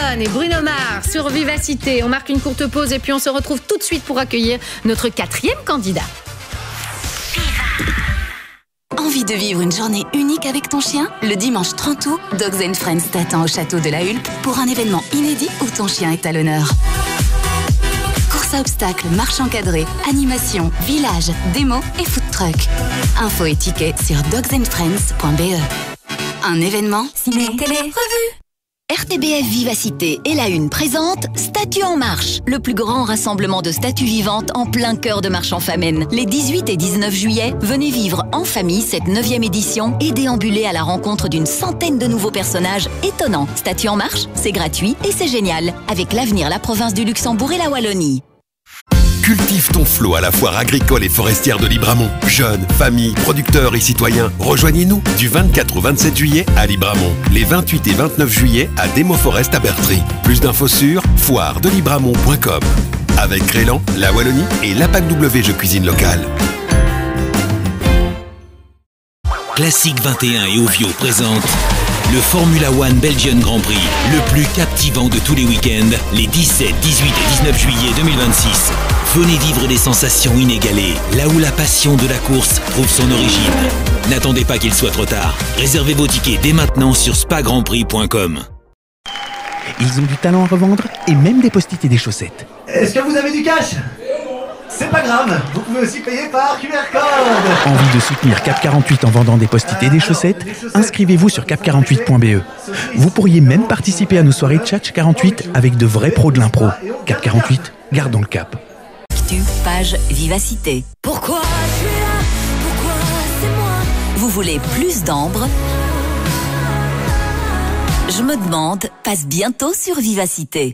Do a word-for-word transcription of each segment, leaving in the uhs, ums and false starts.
Houston et Bruno Mars sur Vivacité. On marque une courte pause et puis on se retrouve tout de suite pour accueillir notre quatrième candidat. Envie de vivre une journée unique avec ton chien? Le dimanche trente août, Dogs and Friends t'attend au château de la Hulpe pour un événement inédit où ton chien est à l'honneur. Course à obstacles, marche encadrée, animation, village, démo et food truck. Infos et tickets sur dogs and friends point b e. Un événement ciné, télé, revue. R T B F Vivacité et la Une présente Statues en marche, le plus grand rassemblement de statues vivantes en plein cœur de Marche-en-Famenne. Les dix-huit et dix-neuf juillet, venez vivre en famille cette neuvième édition et déambuler à la rencontre d'une centaine de nouveaux personnages étonnants. Statues en marche, c'est gratuit et c'est génial. Avec l'avenir, la province du Luxembourg et la Wallonie. Cultive ton flot à la foire agricole et forestière de Libramont. Jeunes, familles, producteurs et citoyens, rejoignez-nous du vingt-quatre au vingt-sept juillet à Libramont. Les vingt-huit et vingt-neuf juillet à Demo Forest à Bertry. Plus d'infos sur foire de libramont point com. Avec Crélan, la Wallonie et l'A P A C W Jeux Cuisine Locale. Classique vingt et un et Ovio présente le Formula One Belgian Grand Prix, le plus captivant de tous les week-ends, les dix-sept, dix-huit et dix-neuf juillet deux mille vingt-six. Venez vivre des sensations inégalées, là où la passion de la course trouve son origine. N'attendez pas qu'il soit trop tard. Réservez vos tickets dès maintenant sur spa grand prix point com. Ils ont du talent à revendre et même des post-it et des chaussettes. Est-ce que vous avez du cash? C'est pas grave, vous pouvez aussi payer par Q R code. Envie de soutenir Cap quarante-huit en vendant des post-it et des chaussettes? Inscrivez-vous sur cap quarante-huit point b e. Vous pourriez même participer à nos soirées Tchatch quarante-huit avec de vrais pros de l'impro. Cap quarante-huit, gardons le cap. Page Vivacité. Pourquoi je suis là? Pourquoi c'est moi? Vous voulez plus d'ambre? Je me demande passe bientôt sur Vivacité.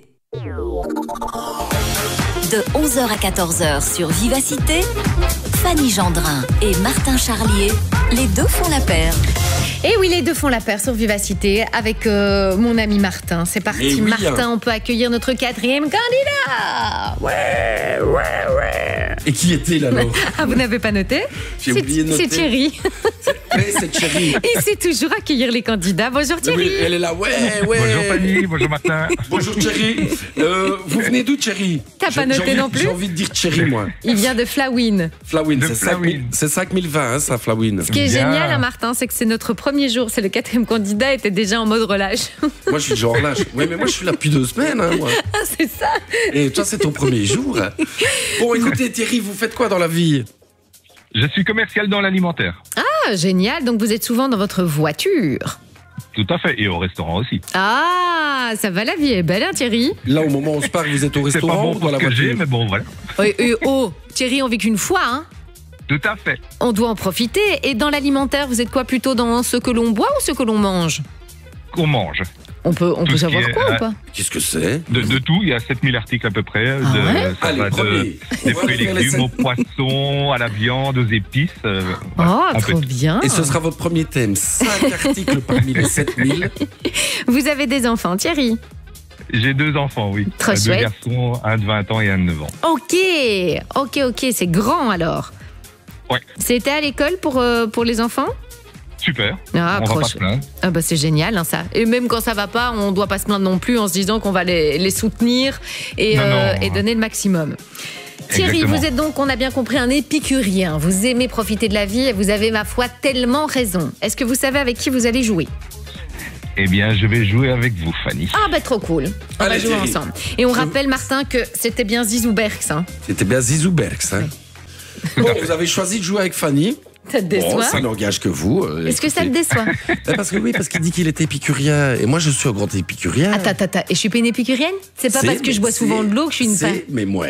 De onze heures à quatorze heures sur Vivacité, Fanny Gendrin et Martin Charlier, les deux font la paire. Et oui, les deux font la paire sur Vivacité avec euh, mon ami Martin. C'est parti, oui, Martin, hein. On peut accueillir notre quatrième candidat. Ouais, ouais, ouais. Et qui était là, alors? Ah, vous n'avez pas noté? J'ai oublié de noter. C'est Thierry. Oui, c'est Thierry. Il sait toujours accueillir les candidats. Bonjour Thierry. Oui, elle est là, ouais, ouais. Bonjour Fanny, bonjour Martin. Bonjour Thierry. Euh, vous venez d'où, Thierry? T'as pas noté non plus? J'ai envie de dire Thierry, moi. Il vient de Flawin. Flawin, c'est cinq mille vingt, hein, ça, Flawin. Ce qui est Bien. génial, hein, Martin, c'est que c'est notre premier jour. C'est le quatrième candidat, était déjà en mode relâche. Moi, je suis déjà en relâche. Oui, mais moi, je suis là depuis deux semaines. Hein, moi. Ah, c'est ça. Et toi, c'est ton premier jour. Bon, écoutez, Thierry, vous faites quoi dans la vie? Je suis commercial dans l'alimentaire. Ah, génial. Donc, vous êtes souvent dans votre voiture? Tout à fait. Et au restaurant aussi. Ah, ça va, la vie est belle, hein, Thierry? Là, au moment où on se parle, vous êtes au restaurant? C'est pas bon ou dans la pour ce que j'ai, voiture? mais bon, voilà. Et, et, oh, Thierry, on vit qu'une fois, hein? Tout à fait. On doit en profiter. Et dans l'alimentaire, vous êtes quoi, plutôt dans ce que l'on boit ou ce que l'on mange? Qu'on mange. On peut, on Tout peut ce savoir qui est, quoi euh, ou pas? Qu'est-ce que c'est? De, de tout, il y a sept mille articles à peu près. Ah de, ouais ça Allez, va premier. de, des fruits et légumes au poisson, à la viande, aux épices. Euh, oh, voilà, trop peut... bien. Et ce sera votre premier thème. cinq articles parmi les sept mille. Vous avez des enfants, Thierry? J'ai deux enfants, oui. Trop deux chouette. garçons, un de vingt ans et un de neuf ans. Ok, ok, ok, c'est grand alors. Ouais. C'était à l'école pour, euh, pour les enfants? Super. Ah, on trop va pas se chouette. plaindre. Ah bah c'est génial, hein, ça. Et même quand ça va pas, on doit pas se plaindre non plus en se disant qu'on va les, les soutenir et, Non, euh, non. et donner le maximum. Thierry, Exactement. vous êtes donc, on a bien compris, un épicurien. Vous aimez profiter de la vie et vous avez, ma foi, tellement raison. Est-ce que vous savez avec qui vous allez jouer? Eh bien, je vais jouer avec vous, Fanny. Ah bah trop cool. On Allez, va jouer Thierry. ensemble. Et on rappelle, Martin, que c'était bien Zizou Berks. Hein. C'était bien Zizou Berks. Hein. Bon, vous avez choisi de jouer avec Fanny. Ça te Bon, déçoit? ça n'engage que vous. euh, Est-ce que ça te écoutez. déçoit? Eh, Parce que oui, parce qu'il dit qu'il était épicurien. Et moi, je suis un grand épicurien. Attends, attends, attends. Et je suis pas une épicurienne? C'est pas C'est- parce que je bois c'est- souvent de l'eau que je suis une c'est- femme. Mais moi.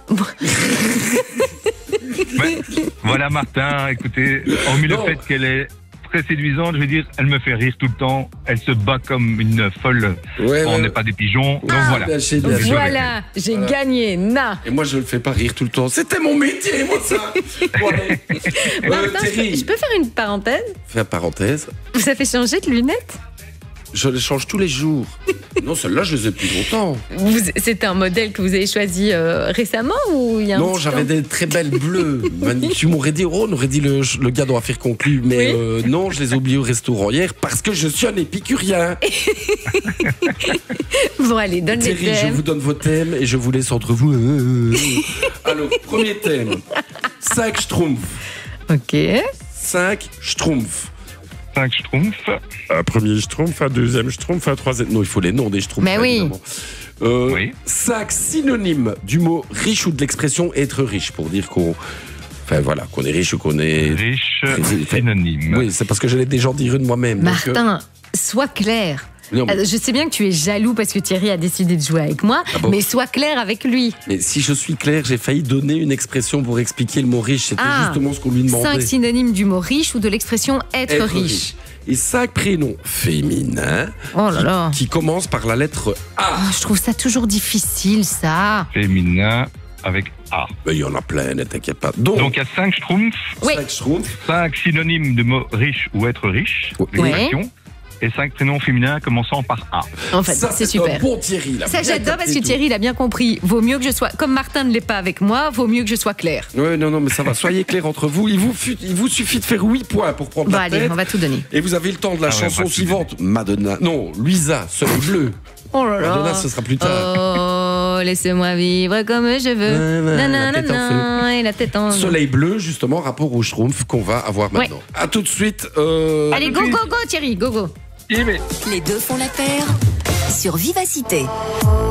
Ouais. Voilà, Martin, écoutez, hormis le Non. fait qu'elle est très séduisante, je veux dire, elle me fait rire tout le temps. Elle se bat comme une folle. Ouais, on ouais. n'est pas des pigeons, donc Ah, voilà. bien, je sais bien. Je joue avec Voilà, j'ai Voilà. gagné. Na. Et moi, je le fais pas rire tout le temps. C'était mon métier, moi, ça. Bon, allez. Euh, Martin, je peux- Thierry, je peux faire une parenthèse? fais une parenthèse. Vous avez changé de lunettes? Je les change tous les jours. Non, celle-là, je les ai plus longtemps. Vous- C'est un modèle que vous avez choisi euh, récemment ou il y a un Non, petit j'avais temps des très belles bleues. Magnifiques. Tu m'aurais dit, oh, on aurait dit le, le gars doit faire conclu. Mais Oui. euh, non, je les ai oubliés au restaurant hier parce que je suis un épicurien. Bon, allez, donne les Thierry, je thèmes. vous donne vos thèmes et je vous laisse entre vous. Euh, euh, euh. Alors, premier thème. cinq schtroumpfs. Ok. cinq schtroumpfs. cinq schtroumpfs. Un premier schtroumpf, un deuxième schtroumpf, un troisième. Non, il faut les noms des schtroumpfs. Mais oui. évidemment. Euh, Oui. Cinq synonymes du mot riche ou de l'expression être riche pour dire qu'on. Enfin voilà, qu'on est riche ou qu'on est. Riche, Enfin, synonyme. Oui, c'est parce que j'allais déjà en dire une moi-même. donc, euh, Martin, sois clair. non, mais, Euh, Je sais bien que tu es jaloux parce que Thierry a décidé de jouer avec moi, Ah bon mais sois clair avec lui. mais si je suis clair, j'ai failli donner une expression pour expliquer le mot riche. C'était Ah, justement ce qu'on lui demandait. Cinq synonymes du mot riche ou de l'expression être, Être riche. Et cinq prénoms féminins Oh là là. qui commencent par la lettre A. Oh, je trouve ça toujours difficile, ça. Féminin avec A. Mais il y en a plein, ne t'inquiète pas. Donc, Donc il y a cinq schtroumpfs, Oui. cinq schtroumpfs. cinq synonymes de mot riche ou être riche, Oui. l'expression, et cinq prénoms féminins commençant par A. En fait, Ça, c'est un super. bon Thierry. Là, Ça, bien j'adore parce capté que tout. Thierry, il a bien compris. Vaut mieux que je sois. Comme Martin ne l'est pas avec moi, vaut mieux que je sois clair. Oui, non, non, mais ça va. Soyez clairs entre vous. Il vous, fu- il vous suffit de faire huit points pour prendre Bon, la allez, tête. on va tout donner. Et vous avez le temps de la Ah ouais, on chanson va tout suivante. Madonna. Non, Luisa, Soleil bleu. Oh là là. Madonna, ce sera plus tard. Oh, laissez-moi vivre comme je veux. Ouais, ouais, la tête en Nanana, et la tête en Soleil bleu, justement, rapport au schtroumpf qu'on va avoir maintenant. À tout de suite. euh, Allez, go, go, go, Thierry, go, go. Les deux font la paire sur Vivacité.